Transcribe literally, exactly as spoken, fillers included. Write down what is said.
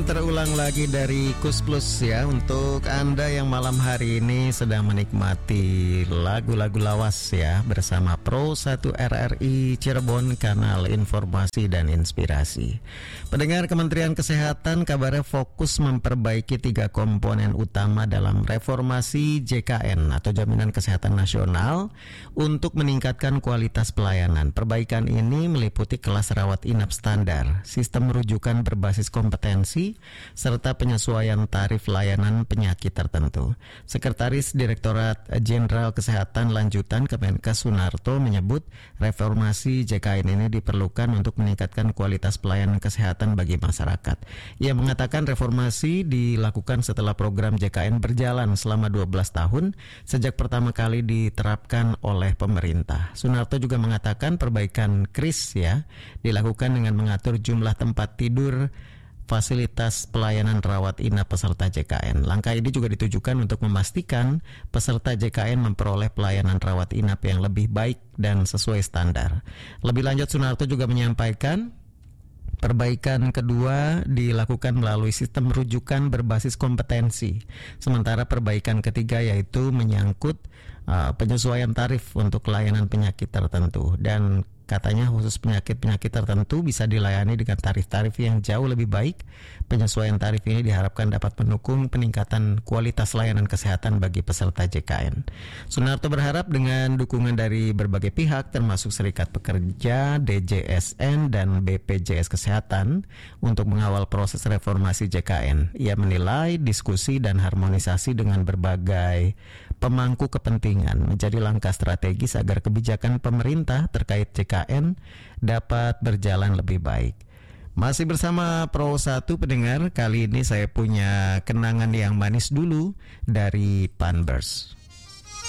terulang lagi dari Kus Plus ya, untuk Anda yang malam hari ini sedang menikmati lagu-lagu lawas ya bersama Pro satu R R I Cirebon, kanal informasi dan inspirasi. Pendengar, Kementerian Kesehatan kabarnya fokus memperbaiki tiga komponen utama dalam reformasi J K N atau Jaminan Kesehatan Nasional untuk meningkatkan kualitas pelayanan. Perbaikan ini meliputi kelas rawat inap standar, sistem rujukan berbasis kompetensi, serta penyesuaian tarif layanan penyakit tertentu. Sekretaris Direktorat Jenderal Kesehatan Lanjutan Kemenkes Sunarto menyebut reformasi J K N ini diperlukan untuk meningkatkan kualitas pelayanan kesehatan bagi masyarakat. Ia mengatakan reformasi dilakukan setelah program J K N berjalan selama dua belas tahun sejak pertama kali diterapkan oleh pemerintah. Sunarto juga mengatakan perbaikan kris ya dilakukan dengan mengatur jumlah tempat tidur fasilitas pelayanan rawat inap peserta J K N. Langkah ini juga ditujukan untuk memastikan peserta J K N memperoleh pelayanan rawat inap yang lebih baik dan sesuai standar. Lebih lanjut, Sunarto juga menyampaikan perbaikan kedua dilakukan melalui sistem rujukan berbasis kompetensi. Sementara perbaikan ketiga yaitu menyangkut uh, penyesuaian tarif untuk layanan penyakit tertentu. Dan katanya khusus penyakit-penyakit tertentu bisa dilayani dengan tarif-tarif yang jauh lebih baik. Penyesuaian tarif ini diharapkan dapat mendukung peningkatan kualitas layanan kesehatan bagi peserta J K N. Sunarto berharap dengan dukungan dari berbagai pihak termasuk Serikat Pekerja, D J S N, dan B P J S Kesehatan untuk mengawal proses reformasi J K N. Ia menilai diskusi dan harmonisasi dengan berbagai pemangku kepentingan menjadi langkah strategis agar kebijakan pemerintah terkait J K N dapat berjalan lebih baik. Masih bersama Pro satu pendengar, kali ini saya punya kenangan yang manis dulu dari Panbers.